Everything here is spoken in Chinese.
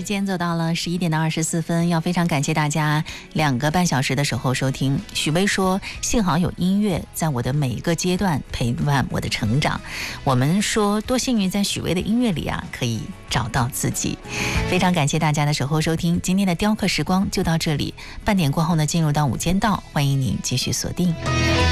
间走到了11点24分，要非常感谢大家2个半小时的守候收听。许巍说，幸好有音乐在我的每一个阶段陪伴我的成长。我们说多幸运，在许巍的音乐里啊，可以找到自己。非常感谢大家的守候收听，今天的雕刻时光就到这里。半点过后呢，进入到午间道，欢迎您继续锁定。